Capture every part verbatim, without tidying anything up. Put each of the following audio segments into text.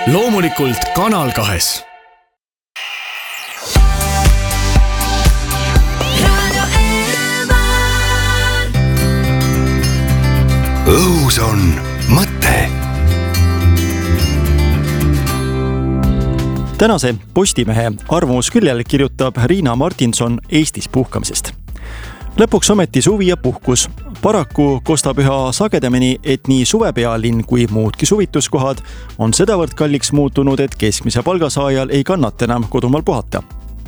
loomulikult Kanal kahes. Õhus on mõte. Tänase Postimehe arvamusküljel kirjutab Riina Martinson Eestis puhkamisest. Lõpuks ometi suvi ja puhkus. Paraku kostab üha sagedamini, et nii suvepealinn kui muudki suvituskohad on sedavõrd kalliks muutunud, et keskmise palgasaajal ei kannata enam kodumaal puhata.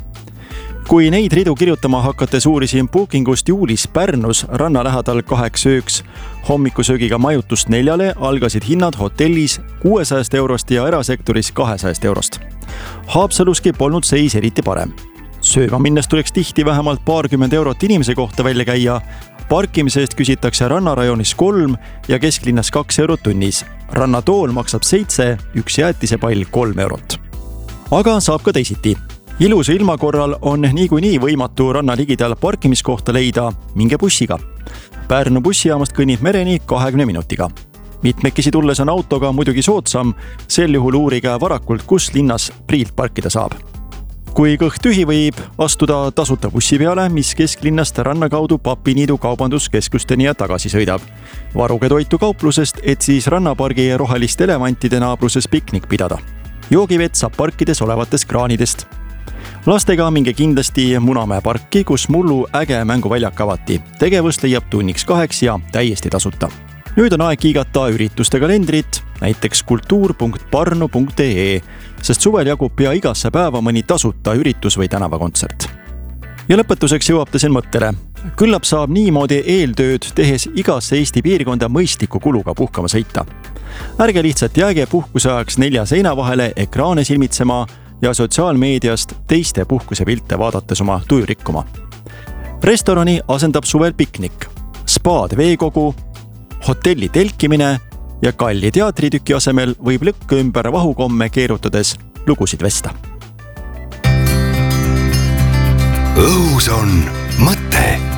Kui neid ridu kirjutama hakates uurisin bookingust juulis Pärnus ranna lähedal kaheks ööks hommikusöögiga majutust neljale, algasid hinnad hotellis kuuesajast eurost ja erasektoris kahesajast eurost. Haapsaluski polnud seis eriti parem. Sööma minnes tuleks tihti vähemalt paarkümmend eurot inimese kohta välja käia. Parkimise eest küsitakse rannarajonis kolm ja kesklinnas kaks eurot tunnis. Rannatool maksab seitse, üks jäätisepall kolm eurot. Aga saab ka teisiti. Ilusa ilma korral on niikuinii võimatu ranna ligidal parkimiskohta leida, minge bussiga. Pärnu bussijaamast kõnnib mereni kahekümne minutiga. Mitmekesi tulles on autoga muidugi soodsam, sel juhul uurige varakult, kus linnas priilt parkida saab. Kui kõht tühi, võib astuda tasuta bussi peale, mis kesklinnast ranna kaudu Papiniidu kaubanduskeskusteni ja tagasi sõidab. Varuge toitu kauplusest, et siis rannapargi roheliste elevantide naabruses piknik pidada. Joogivett saab parkides olevatest kraanidest. Lastega minge kindlasti Munamäe parki, kus mullu äge mänguväljak avati. Tegevus leiab tunniks kaheks ja täiesti tasuta. Nüüd on aeg kiigata ürituste kalendrit, näiteks kultuur punkt parnu punkt ee, sest suvel jagub pea igasse päeva mõni tasuta üritus või tänavakontsert. Ja lõpetuseks jõuab ta siin mõttele. Küllap saab niimoodi eeltööd tehes igasse Eesti piirkonda mõistliku kuluga puhkama sõita. Ärge lihtsalt jääge puhkuse ajaks nelja seina vahele ekraane silmitsema ja sotsiaalmeediast teiste puhkuse pilte vaadates oma tuju rikkuma. Restorani asendab suvel piknik, spaad veekogu, hotelli telkimine ja kalli teatritüki asemel võib lõkk ümber vahukomme keerutades lugusid vesta. Õhus on mõte.